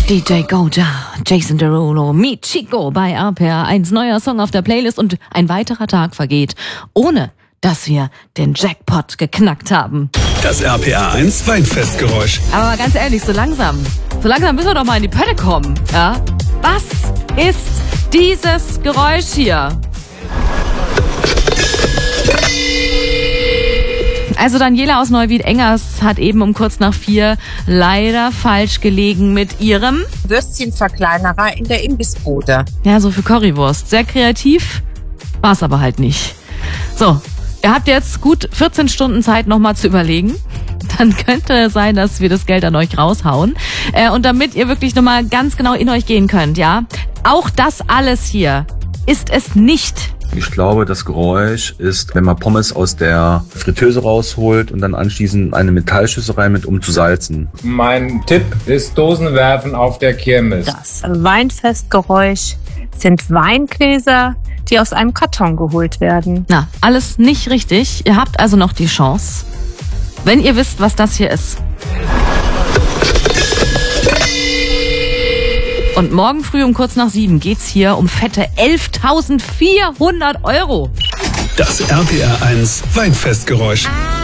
DJ Goja, Jason Derulo, Meet Chico bei RPR 1. Neuer Song auf der Playlist und ein weiterer Tag vergeht, ohne dass wir den Jackpot geknackt haben. Das RPR 1 Weinfestgeräusch. Aber mal ganz ehrlich, so langsam müssen wir doch mal in die Pötte kommen, ja? Was ist dieses Geräusch hier? Also Daniela aus Neuwied-Engers hat eben um kurz nach 4 leider falsch gelegen mit ihrem Würstchenverkleinerer in der Imbissbude. Ja, so für Currywurst. Sehr kreativ, war es aber halt nicht. So, ihr habt jetzt gut 14 Stunden Zeit, nochmal zu überlegen. Dann könnte es sein, dass wir das Geld an euch raushauen. Und damit ihr wirklich nochmal ganz genau in euch gehen könnt, ja, auch das alles hier ist es nicht. Ich glaube, das Geräusch ist, wenn man Pommes aus der Fritteuse rausholt und dann anschließend eine Metallschüssel rein mit, um zu salzen. Mein Tipp ist Dosenwerfen auf der Kirmes. Das Weinfestgeräusch sind Weingläser, die aus einem Karton geholt werden. Na, alles nicht richtig. Ihr habt also noch die Chance, wenn ihr wisst, was das hier ist. Und morgen früh um kurz nach 7 geht's hier um fette 11.400 €. Das RPR 1 Weinfestgeräusch.